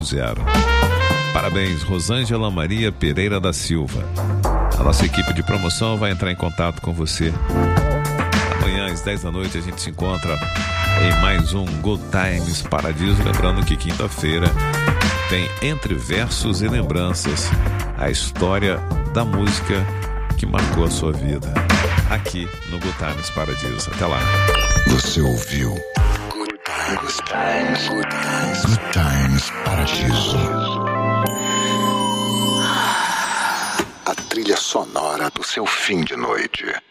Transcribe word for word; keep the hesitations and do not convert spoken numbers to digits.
Zero. Parabéns, Rosângela Maria Pereira da Silva. A nossa equipe de promoção vai entrar em contato com você. Amanhã às dez da noite a gente se encontra em mais um Good Times Paradiso. Lembrando que quinta-feira tem Entre Versos e Lembranças, a história da música que marcou a sua vida, aqui no Good Times Paradiso. Até lá. Você ouviu Good Times, Good Times, Good Times, Good Times Paradiso. A trilha sonora do seu fim de noite.